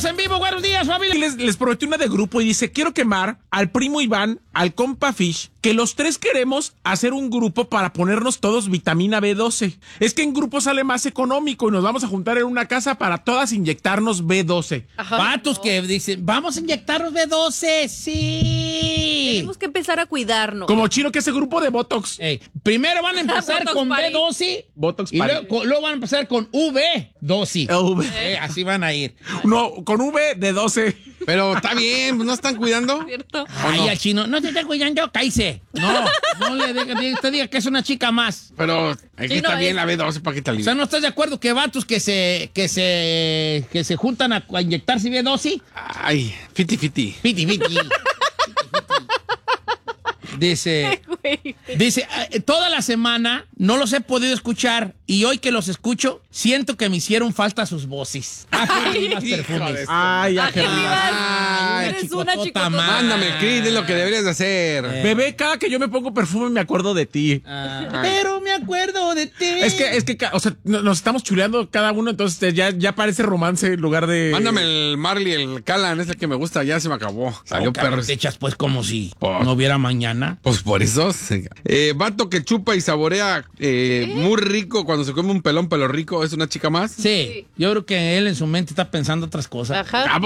Estamos en vivo, buenos días, familia. Les prometí una de grupo y dice, quiero quemar al primo Iván, al compa Fish, que los tres queremos hacer un grupo para ponernos todos vitamina B12. Es que en grupo sale más económico y nos vamos a juntar en una casa para todas inyectarnos B12. Ajá. Vatos que dicen, vamos a inyectarnos B12, sí. Tenemos que empezar a cuidarnos. Como Chino, que ese grupo de Botox. Primero van a empezar Botox con Party. B12 Botox y Party. luego van a empezar con V12. Así van a ir. No, con V de 12. Pero está bien, ¿no están cuidando? ¿Cierto? Ay, al chino, no te estés cuidando, cállese. No le diga que es una chica más. Pero aquí Sí, está no, bien la B12 para que te O sea, ¿no estás de acuerdo que vatos que se juntan a inyectarse B12? Ay, fiti. Piti, piti. Dice, toda la semana no los he podido escuchar y hoy que los escucho, siento que me hicieron falta sus voces. Más perfumes. Ay, Ángel Ángel. Rivas, Ay, eres chicotota una chicotota. más. Mándame el kit, es lo que deberías de hacer. Bebé, cada que yo me pongo perfume me acuerdo de ti. Pero me acuerdo de ti. Es que, o sea, nos estamos chuleando cada uno, entonces ya parece romance en lugar de... Mándame el Marley, el Callan, es el que me gusta, ya se me acabó. Salió perro. Te echas pues como si Por- no hubiera mañana. Pues por eso. Vato que chupa y saborea muy rico cuando se come un pelón pelo rico, ¿es una chica más? Sí, yo creo que él en su mente está pensando otras cosas. Ajá.